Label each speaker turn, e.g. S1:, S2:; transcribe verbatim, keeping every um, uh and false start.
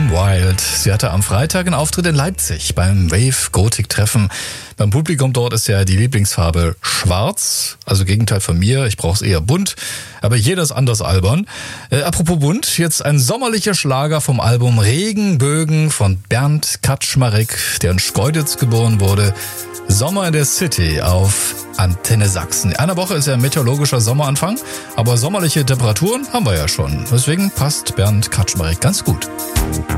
S1: Wild. Sie hatte am Freitag einen Auftritt in Leipzig beim Wave Gothic Treffen. Beim Publikum dort ist ja die Lieblingsfarbe schwarz, also Gegenteil von mir, ich brauche es eher bunt, aber jeder ist anders albern. Äh, apropos bunt, jetzt ein sommerlicher Schlager vom Album Regenbögen von Bernd Kaczmarek, der in Schkeuditz geboren wurde. Sommer in der City auf Antenne Sachsen. In einer Woche ist ja ein meteorologischer Sommeranfang, aber sommerliche Temperaturen haben wir ja schon. Deswegen passt Bernd Kaczmarek ganz gut.